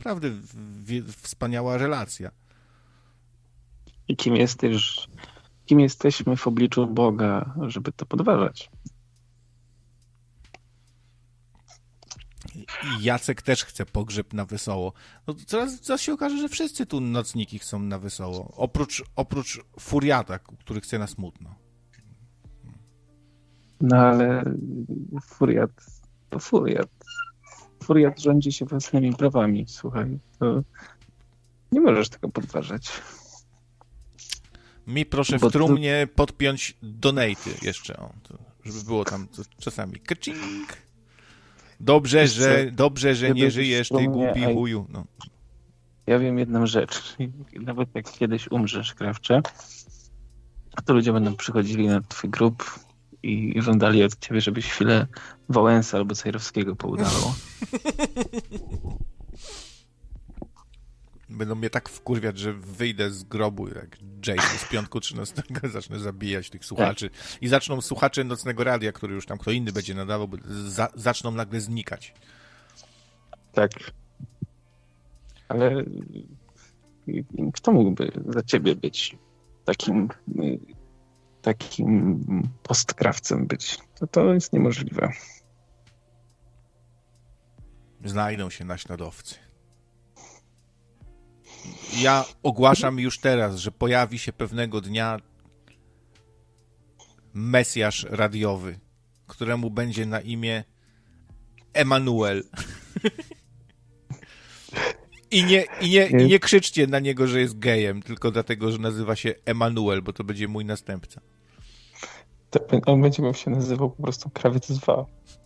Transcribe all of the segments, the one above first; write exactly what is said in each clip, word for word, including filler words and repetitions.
naprawdę w, wspaniała relacja. I kim jesteś, kim jesteśmy w obliczu Boga, żeby to podważać? I Jacek też chce pogrzeb na wesoło. No zaraz, zaraz się okaże, że wszyscy tu nocniki chcą na wesoło. Oprócz, oprócz furiata, który chce na smutno. No ale furiat to furiat. Furiat rządzi się własnymi prawami, słuchaj. To nie możesz tego podważać. Mi proszę Bo w trumnie to... podpiąć donaty jeszcze, o, to, żeby było tam to, czasami kacing. Dobrze, że, dobrze, że nie żyjesz, ty głupi a... chuju. No. Ja wiem jedną rzecz. Nawet jak kiedyś umrzesz, Krawcze, to ludzie będą przychodzili na twój grób i żądali od ciebie, żebyś chwilę Wałęsa albo Cejrowskiego poudawał. Będą mnie tak wkurwiać, że wyjdę z grobu jak Jason z piątku trzynastego, zacznę zabijać tych słuchaczy. Tak. I zaczną słuchacze Nocnego Radia, który już tam kto inny będzie nadawał, za, zaczną nagle znikać. Tak. Ale kto mógłby za ciebie być takim takim postkrawcem być? To, to jest niemożliwe. Znajdą się naśladowcy. Ja ogłaszam już teraz, że pojawi się pewnego dnia Mesjasz radiowy, któremu będzie na imię Emanuel. I nie, i, nie, I nie krzyczcie na niego, że jest gejem, tylko dlatego, że nazywa się Emanuel, bo to będzie mój następca. To on będzie miał się nazywał po prostu Krawiec dwa.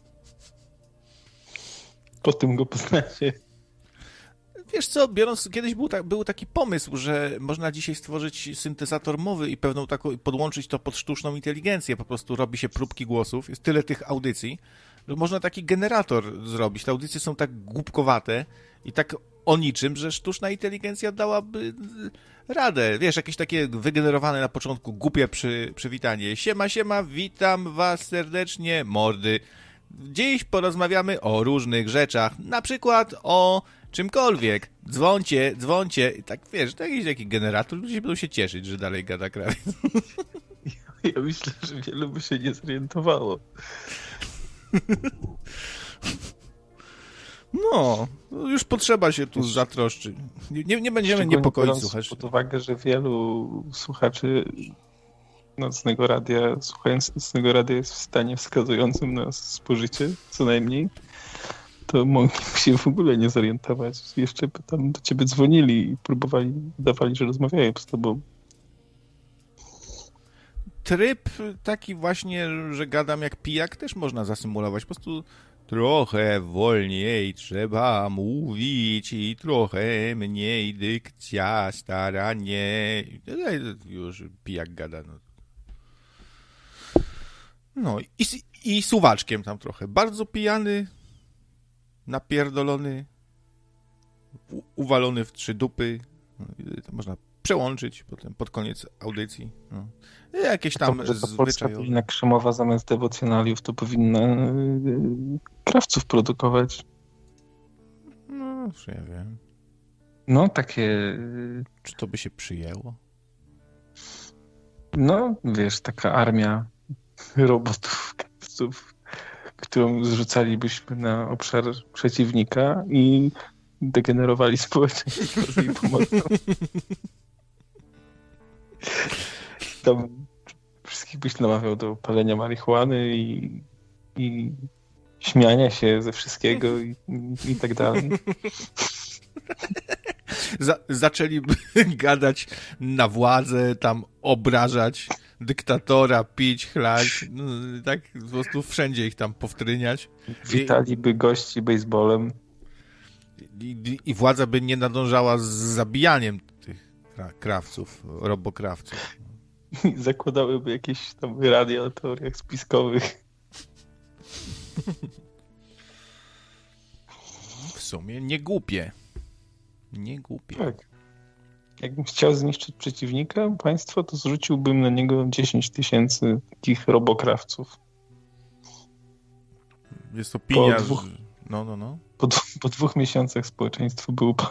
Po tym go poznacie. Wiesz co, biorąc, kiedyś był, ta, był taki pomysł, że można dzisiaj stworzyć syntezator mowy i pewną taką, podłączyć to pod sztuczną inteligencję, po prostu robi się próbki głosów, jest tyle tych audycji, że można taki generator zrobić. Te audycje są tak głupkowate i tak o niczym, że sztuczna inteligencja dałaby radę. Wiesz, jakieś takie wygenerowane na początku głupie przy, przywitanie. Siema, siema, witam was serdecznie, mordy. Dziś porozmawiamy o różnych rzeczach, na przykład o czymkolwiek. Dzwońcie, dzwońcie. I tak, wiesz, to jakiś taki generator, ludzie będą się cieszyć, że dalej gada krawiec. Ja, ja myślę, że wielu by się nie zorientowało. No, już potrzeba się tu zatroszczyć. Nie, nie będziemy niepokoić słuchaczy. Pod uwagę, że wielu słuchaczy Nocnego Radia, słuchając Nocnego Radia jest w stanie wskazującym na spożycie, co najmniej, to mogliby się w ogóle nie zorientować. Jeszcze by tam do ciebie dzwonili i próbowali, udawali, że rozmawiają z tobą. Tryb taki właśnie, że gadam jak pijak, też można zasymulować. Po prostu trochę wolniej trzeba mówić i trochę mniej dykcja, staranie. Już pijak gada. No, no i, i suwaczkiem tam trochę. Bardzo pijany, napierdolony, u, uwalony w trzy dupy. No, to można przełączyć potem pod koniec audycji. No. Jakieś tam to, to Polska powinna Krzemowa zamiast dewocjonaliów to powinna yy, krawców produkować. No, ja wiem. No, takie... Yy... Czy to by się przyjęło? No, wiesz, taka armia robotów, krawców, którą zrzucalibyśmy na obszar przeciwnika i degenerowali społeczeństwo z jej pomocą. Tam wszystkich byś namawiał do palenia marihuany i, i śmiania się ze wszystkiego i, i tak dalej. Za, zaczęliby gadać na władzę, tam obrażać dyktatora, pić, chlać, no, tak po prostu wszędzie ich tam powtryniać. Witaliby I, gości baseballem. I, i, I władza by nie nadążała z zabijaniem tych krawców, robokrawców. I zakładałyby jakieś tam radia o teoriach spiskowych. W sumie nie głupie. Nie głupie. Tak. Jakbym chciał zniszczyć przeciwnika, państwo, to zrzuciłbym na niego dziesięć tysięcy takich robokrawców. Jest opinia, po dwóch, no, no, no. Po, po dwóch miesiącach społeczeństwo było